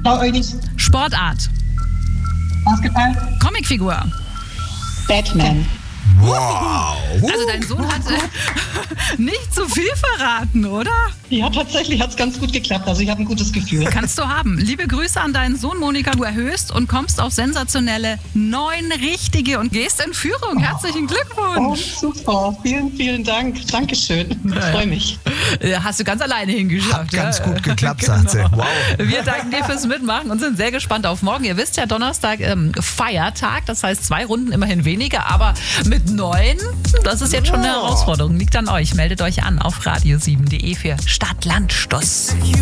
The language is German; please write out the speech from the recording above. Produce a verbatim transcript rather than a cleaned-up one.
Blauäugig. Sportart. Basketball. Comicfigur. Batman. Wow. Also dein Sohn hat äh, nicht zu viel verraten, oder? Ja, tatsächlich hat es ganz gut geklappt. Also ich habe ein gutes Gefühl. Kannst du haben. Liebe Grüße an deinen Sohn, Monika. Du erhöhst und kommst auf sensationelle neun richtige und gehst in Führung. Herzlichen Oh, Glückwunsch. super. Vielen, vielen Dank. Dankeschön. Ich freue mich. Äh, Hast du ganz alleine hingeschafft. Hat ganz ja? gut geklappt, sagt sie. Wow. Wir danken dir fürs Mitmachen und sind sehr gespannt auf morgen. Ihr wisst ja, Donnerstag ähm, Feiertag, das heißt zwei Runden immerhin weniger, aber mit neun, das ist jetzt schon eine Ja. Herausforderung. Liegt an euch. Meldet euch an auf radio sieben punkt de für Stadt, Land, Stoss.